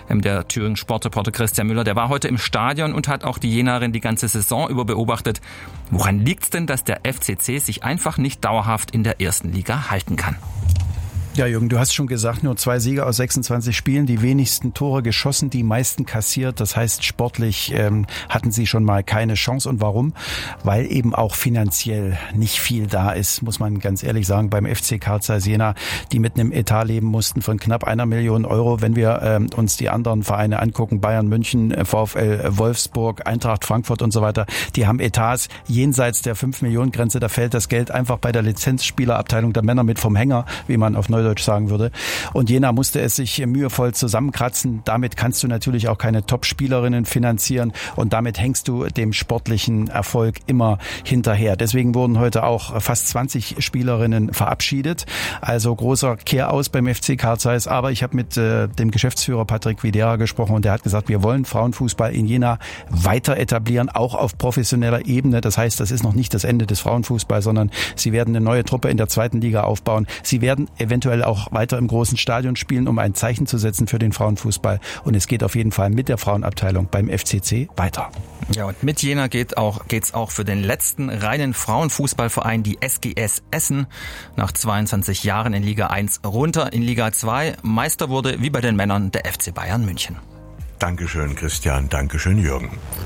Der Thüringen-Sportreporter Christian Müller, der war heute im Stadion und hat auch die Jenaerin die ganze Saison über beobachtet. Woran liegt's denn, dass der FCC sich einfach nicht dauerhaft in der ersten Liga halten kann? Ja, Jürgen, du hast schon gesagt, nur 2 Siege aus 26 Spielen, die wenigsten Tore geschossen, die meisten kassiert. Das heißt, sportlich hatten sie schon mal keine Chance. Und warum? Weil eben auch finanziell nicht viel da ist, muss man ganz ehrlich sagen, beim FC Carl Zeiss Jena, die mit einem Etat leben mussten von knapp 1 Million Euro. Wenn wir uns die anderen Vereine angucken, Bayern München, VfL Wolfsburg, Eintracht Frankfurt und so weiter, die haben Etats jenseits der 5-Millionen-Grenze. Da fällt das Geld einfach bei der Lizenzspielerabteilung der Männer mit vom Hänger, wie man auf Neudeutsch sagen würde. Und Jena musste es sich mühevoll zusammenkratzen. Damit kannst du natürlich auch keine Top-Spielerinnen finanzieren und damit hängst du dem sportlichen Erfolg immer hinterher. Deswegen wurden heute auch fast 20 Spielerinnen verabschiedet. Also großer Kehraus beim FC Carl Zeiss. Aber ich habe mit dem Geschäftsführer Patrick Videra gesprochen und der hat gesagt, wir wollen Frauenfußball in Jena weiter etablieren, auch auf professioneller Ebene. Das heißt, das ist noch nicht das Ende des Frauenfußballs, sondern sie werden eine neue Truppe in der 2. Liga aufbauen. Sie werden eventuell auch weiter im großen Stadion spielen, um ein Zeichen zu setzen für den Frauenfußball. Und es geht auf jeden Fall mit der Frauenabteilung beim FCC weiter. Ja, und mit Jena geht's auch für den letzten reinen Frauenfußballverein, die SGS Essen, nach 22 Jahren in Liga 1 runter in Liga 2. Meister wurde, wie bei den Männern, der FC Bayern München. Dankeschön, Christian. Dankeschön, Jürgen.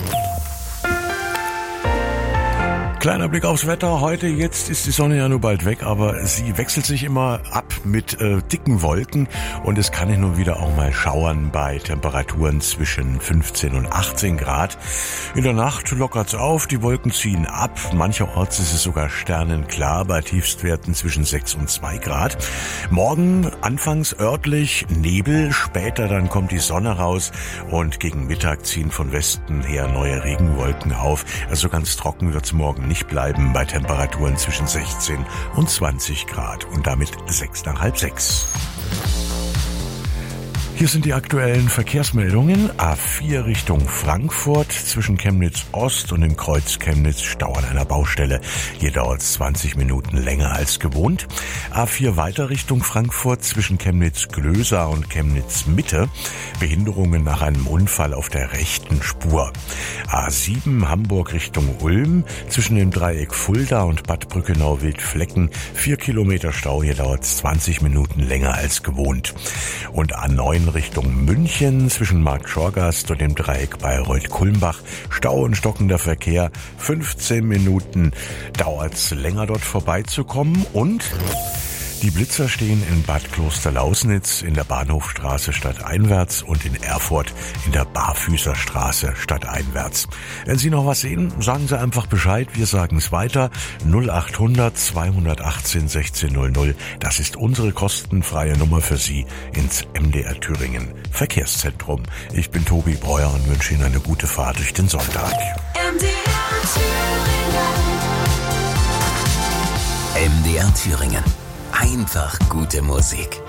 Kleiner Blick aufs Wetter. Heute, jetzt ist die Sonne ja nur bald weg, aber sie wechselt sich immer ab mit dicken Wolken und es kann hin und wieder auch mal schauern bei Temperaturen zwischen 15 und 18 Grad. In der Nacht lockert's auf, die Wolken ziehen ab. Mancherorts ist es sogar sternenklar bei Tiefstwerten zwischen 6 und 2 Grad. Morgen anfangs örtlich Nebel, später dann kommt die Sonne raus und gegen Mittag ziehen von Westen her neue Regenwolken auf. Also ganz trocken wird's morgen nicht bleiben bei Temperaturen zwischen 16 und 20 Grad und damit 6 nach halb 6. Hier sind die aktuellen Verkehrsmeldungen. A4 Richtung Frankfurt zwischen Chemnitz Ost und dem Kreuz Chemnitz Stau an einer Baustelle. Hier dauert es 20 Minuten länger als gewohnt. A4 weiter Richtung Frankfurt zwischen Chemnitz Glösa und Chemnitz Mitte. Behinderungen nach einem Unfall auf der rechten Spur. A7 Hamburg Richtung Ulm zwischen dem Dreieck Fulda und Bad Brückenau-Wildflecken. 4 Kilometer Stau, hier dauert es 20 Minuten länger als gewohnt. Und A9 Richtung München zwischen Marktschorgast und dem Dreieck Bayreuth-Kulmbach. Stau und stockender Verkehr. 15 Minuten dauert's länger dort vorbeizukommen und die Blitzer stehen in Bad Klosterlausnitz in der Bahnhofstraße stadteinwärts und in Erfurt in der Barfüßerstraße stadteinwärts. Wenn Sie noch was sehen, sagen Sie einfach Bescheid. Wir sagen es weiter. 0800 218 1600. Das ist unsere kostenfreie Nummer für Sie ins MDR Thüringen Verkehrszentrum. Ich bin Tobi Breuer und wünsche Ihnen eine gute Fahrt durch den Sonntag. MDR Thüringen. Einfach gute Musik.